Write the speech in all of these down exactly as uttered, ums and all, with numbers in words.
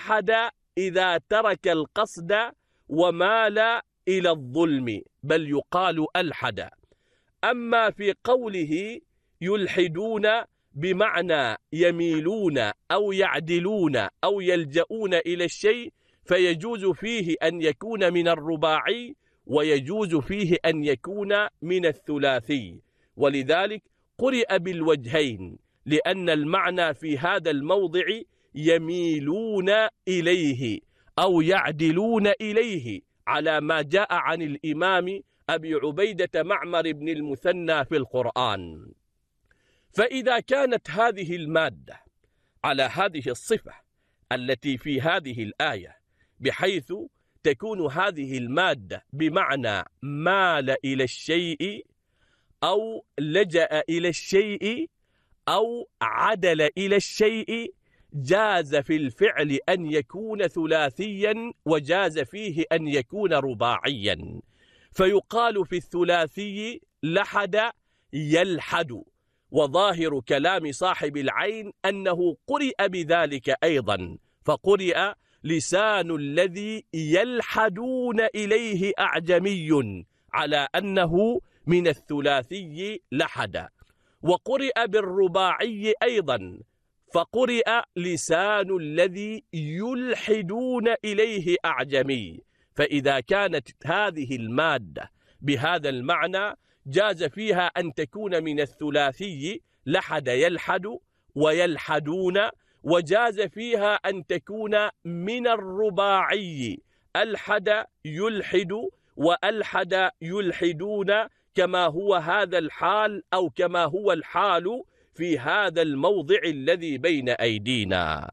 لحد إذا ترك القصد ومال إلى الظلم، بل يقال ألحد. أما في قوله يلحدون بمعنى يميلون أو يعدلون أو يلجؤون إلى الشيء، فيجوز فيه أن يكون من الرباعي ويجوز فيه أن يكون من الثلاثي، ولذلك قرئ بالوجهين، لأن المعنى في هذا الموضع يميلون إليه أو يعدلون إليه، على ما جاء عن الإمام أبي عبيدة معمر بن المثنى في القرآن. فإذا كانت هذه المادة على هذه الصفة التي في هذه الآية، بحيث تكون هذه المادة بمعنى مال إلى الشيء أو لجأ إلى الشيء أو عدل إلى الشيء، جاز في الفعل أن يكون ثلاثيا وجاز فيه أن يكون رباعيا. فيقال في الثلاثي لحد يلحد، وظاهر كلام صاحب العين أنه قرئ بذلك أيضا، فقرئ لسان الذي يلحدون إليه أعجمي، على أنه من الثلاثي لحد. وقرئ بالرباعي أيضا، فقرئ لسان الذي يلحدون إليه أعجمي. فإذا كانت هذه المادة بهذا المعنى، جاز فيها أن تكون من الثلاثي لحد يلحد ويلحدون، وجاز فيها أن تكون من الرباعي ألحد يلحد وألحد يلحدون، كما هو هذا الحال أو كما هو الحال في هذا الموضع الذي بين أيدينا.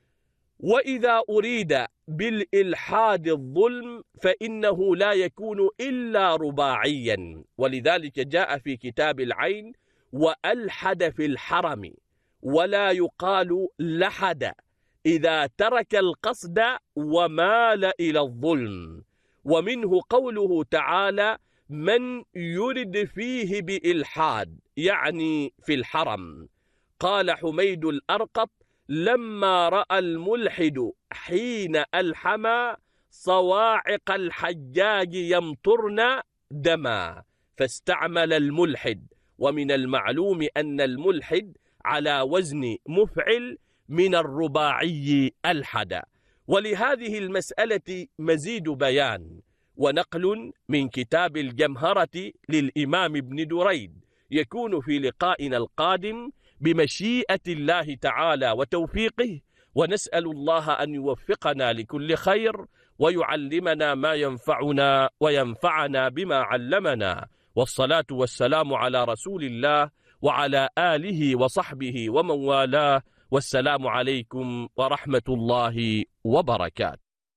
وإذا أريد بالإلحاد الظلم فإنه لا يكون إلا رباعيا، ولذلك جاء في كتاب العين وألحد في الحرم، ولا يقال لحد إذا ترك القصد ومال إلى الظلم. ومنه قوله تعالى من يرد فيه بإلحاد، يعني في الحرم. قال حميد الأرقط لما رأى الملحد حين ألحما صواعق الحجاج يمطرن دما، فاستعمل الملحد. ومن المعلوم أن الملحد على وزن مفعل من الرباعي ألحد. ولهذه المسألة مزيد بيان ونقل من كتاب الجمهرة للإمام ابن دريد، يكون في لقائنا القادم بمشيئة الله تعالى وتوفيقه، ونسأل الله أن يوفقنا لكل خير ويعلمنا ما ينفعنا وينفعنا بما علمنا. والصلاة والسلام على رسول الله وعلى آله وصحبه ومن والاه، والسلام عليكم ورحمة الله وبركاته.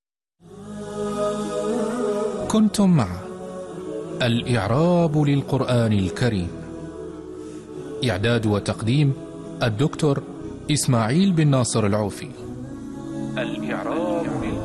كنتم مع الإعراب للقرآن الكريم، إعداد وتقديم الدكتور إسماعيل بن ناصر العوفي. الإعراب